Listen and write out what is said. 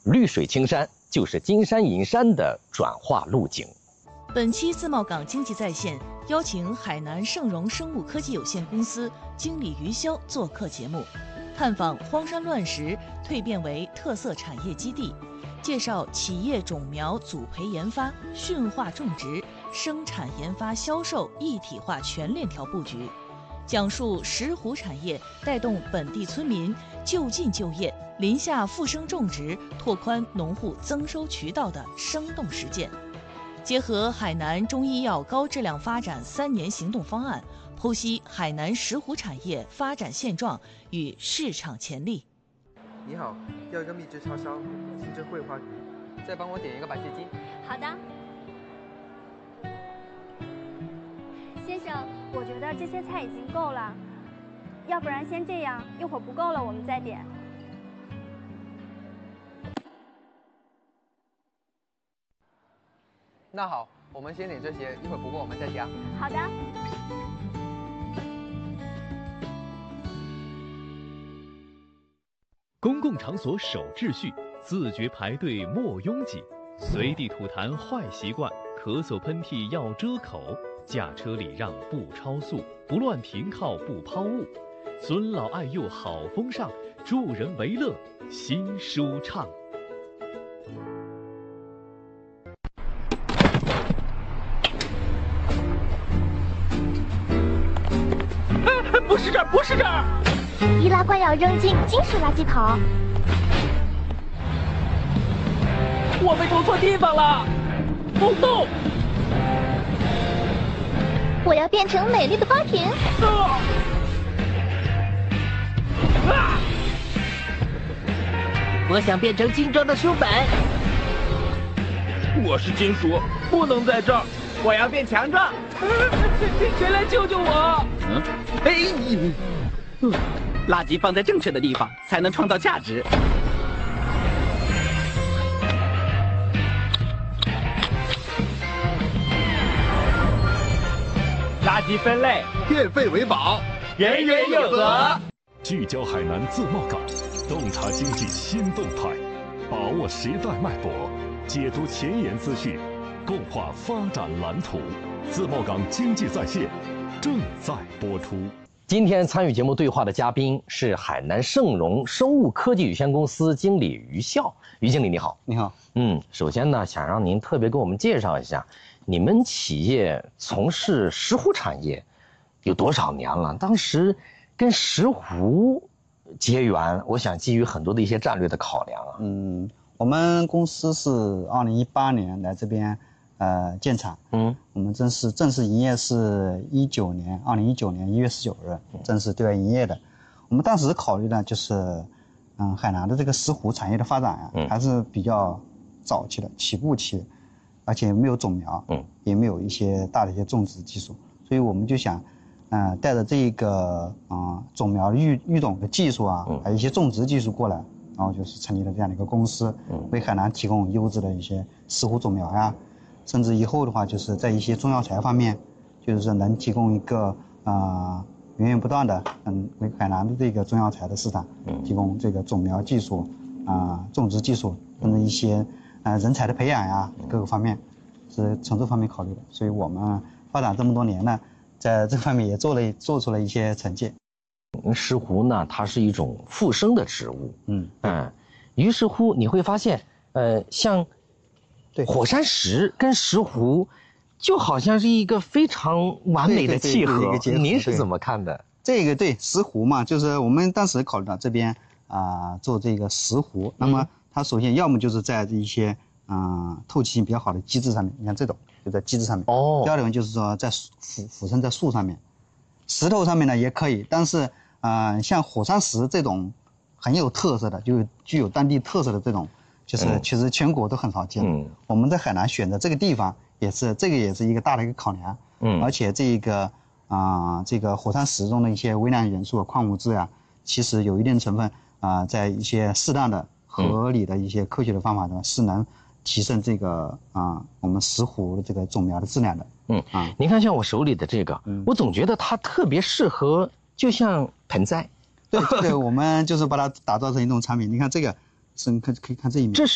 绿水青山就是金山银山的转化路径。 本期自贸港经济在线邀请海南盛荣生物科技有限公司经理于潇做客节目，探访荒山乱石蜕变为特色产业基地，介绍企业种苗组培研发、驯化种植、生产研发、销售一体化全链条布局，讲述石斛产业带动本地村民就近就业、林下复生种植，拓宽农户增收渠道的生动实践。结合海南中医药高质量发展3年行动方案，剖析海南石斛产业发展现状与市场潜力。 你好，要一个秘制叉烧，清蒸桂花鱼，再帮我点一个白切鸡。 好的。先生，我觉得这些菜已经够了，要不然先这样，一会儿不够了我们再点。 那好，我们先点这些，一会儿不够我们再加。 好的。 公共场所守秩序，自觉排队莫拥挤，随地吐痰坏习惯，咳嗽喷嚏要遮口，驾车礼让不超速，不乱停靠不抛物，尊老爱幼好风尚，助人为乐心舒畅。 不是这儿，不是这儿！ 易拉罐要扔进金属垃圾桶。 我们投错地方了！不动！ 我要变成美丽的花瓶。 我想变成精装的书本。我是金属，不能在这儿。我要变强壮。谁来救救我？垃圾放在正确的地方，才能创造价值。垃圾分类， 变废为宝， 人人有责。 聚焦海南自贸港，洞察经济新动态，把握时代脉搏，解读前沿资讯，共话发展蓝图。自贸港经济在线正在播出。 今天参与节目对话的嘉宾是海南盛荣生物科技有限公司经理于笑。于经理你好。 你好。 首先呢，想让您特别给我们介绍一下，你们企业从事石斛产业有多少年了？当时跟石斛结缘，我想基于很多的一些战略的考量啊。 我们公司是2018年来这边建厂。我们正式营业是2019年1月19日正式对外营业的。我们当时考虑呢，就是海南的这个石斛产业的发展啊，还是比较早期的起步期的，而且没有种苗，也没有一些大的一些种植技术，所以我们就想带着这个种苗育种的技术啊，还有一些种植技术过来，然后就是成立了这样的一个公司，为海南提供优质的一些石斛种苗呀，甚至以后的话就是在一些中药材方面，就是说能提供一个源源不断的为海南的这个中药材的市场提供这个种苗技术种植技术，甚至一些人才的培养呀，各个方面是从这方面考虑的。所以我们发展这么多年呢，在这方面也做出了一些成绩。 石斛呢，它是一种附生的植物。于是乎你会发现，像火山石跟石斛，就好像是一个非常完美的契合。您是怎么看的？ 这个石斛嘛，就是我们当时考虑到这边做这个石斛，那么它首先要么就是在一些透气性比较好的基质上面，你看这种就在基质上面。第二种就是说在附生在树上面，石头上面呢也可以，但是像火山石这种很有特色的，就具有当地特色的这种，就是其实全国都很少见。我们在海南选择这个地方也是一个大的一个考量。而且这个火山石中的一些微量元素、矿物质呀，其实有一定成分在一些适当的、合理的一些科学的方法呢，是能提升这个我们石斛的这个种苗的质量的。 您看像我手里的这个，我总觉得它特别适合，就像盆栽。 对，我们就是把它打造成一种产品。你看这个，可以看这一面。 这